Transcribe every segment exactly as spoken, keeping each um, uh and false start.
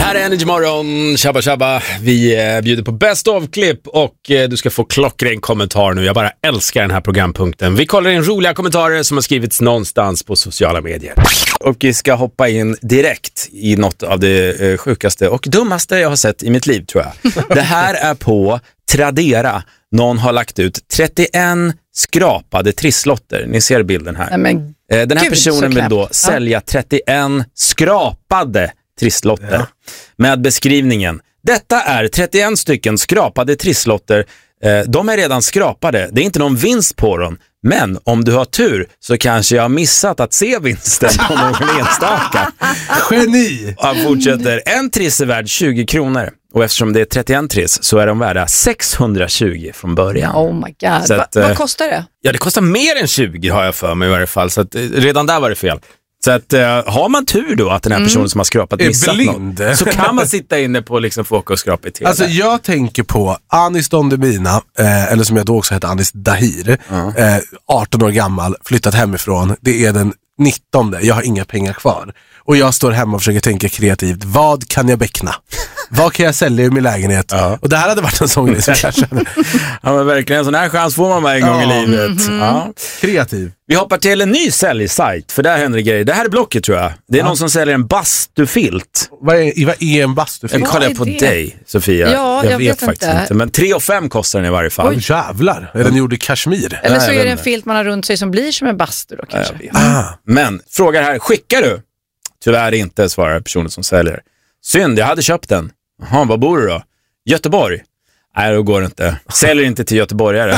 här är Energy Morgon, Shabba Shabba. Vi eh, bjuder på best of-klipp och eh, du ska få klockren kommentar nu. Jag bara älskar den här programpunkten. Vi kollar in roliga kommentarer som har skrivits någonstans på sociala medier. Och vi ska hoppa in direkt i något av det eh, sjukaste och dummaste jag har sett i mitt liv, tror jag. Det här är på Tradera. Någon har lagt ut trettioen skrapade trisslotter. Ni ser bilden här. Nej, men eh, den här Gud, personen vill då sälja trettioen skrapade trisslotter ja. Med beskrivningen: detta är trettioen stycken skrapade trisslotter. eh, De är redan skrapade. Det är inte någon vinst på dem. Men om du har tur så kanske jag har missat att se vinsten på någon enstaka. Geni! Han fortsätter: en triss är värd tjugo kronor. Och eftersom det är trettioen triss så är de värda sexhundratjugo från början. Oh my god. Så Va, att, vad kostar det? Ja, det kostar mer än tjugo har jag för mig i varje fall. Så att, redan där var det fel. Så att uh, har man tur då att den här personen mm. som har skrapat missat blind. något, så kan man sitta inne på liksom få åka och skrapa i tv. Alltså jag tänker på Anis Don Demina, eh, eller som jag då också heter Anis Dahir, uh-huh. eh, arton år gammal, flyttat hemifrån. Det är den nittonde, jag har inga pengar kvar. Och jag står hemma och försöker tänka kreativt. Vad kan jag beckna? Vad kan jag sälja i min lägenhet? Ja. Och det här hade varit en sån grej som jag kände. Ja, men verkligen, en sån här chans får man med en ja. gång i livet. Mm-hmm. Ja. Kreativ. Vi hoppar till en ny säljsajt, för där händer det grejer. Det här är Blocket, tror jag. Det är ja. någon som säljer en bastufilt. Vad är, vad är en bastufilt? Jag kollar på det? dig, Sofia. Ja, jag, jag vet, vet faktiskt inte. inte. Men tre och fem kostar den i varje fall. Oj, jävlar. Är den gjord i kashmir? Eller så Nej, är det en filt man har runt sig som blir som en bastu då kanske. Ah. Men, frågar här, skickar du? Tyvärr inte, svarar personen som säljer. Synd, jag hade köpt den. Jaha, var bor du då? Göteborg. Nej, då går det inte. Säljer inte till göteborgare.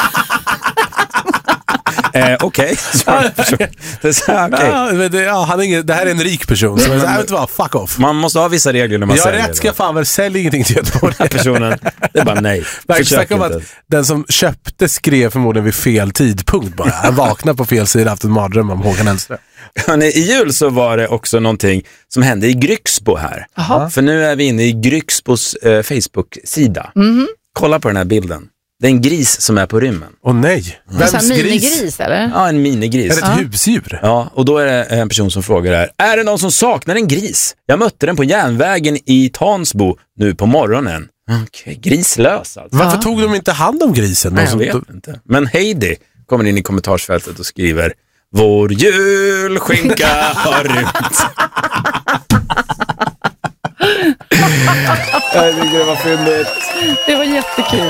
eh, Okej. Okay. okay. ja, han är ingen, det här är en rik person. Så jag vet vad, fuck off. Man måste ha vissa regler när man jag säljer. Jag rätt ska fan väl sälja ingenting till Göteborg. Personen, det är bara nej. Försök om att den som köpte skrev förmodligen vid fel tidpunkt bara. Han vaknade på fel sida, haft en mardröm om Håkan Hellström. I jul så var det också någonting som hände i Grycksbo här. Aha. För nu är vi inne i Grycksbos eh, Facebook-sida. Mm-hmm. Kolla på den här bilden. Det är en gris som är på rymmen. Åh nej. Mm. Vems gris? Minigris eller? Ja, en minigris. Är det ett ja. husdjur? Ja, och då är det en person som frågar här: är det någon som saknar en gris? Jag mötte den på järnvägen i Tansbo nu på morgonen. Okej, okay. Grislös alltså. Varför ja. tog de inte hand om grisen? Nej, jag vet tog... inte. Men Heidi kommer in i kommentarsfältet och skriver: vår julskinka har rymt. Jag tycker det var fyndigt. Det var jättekul.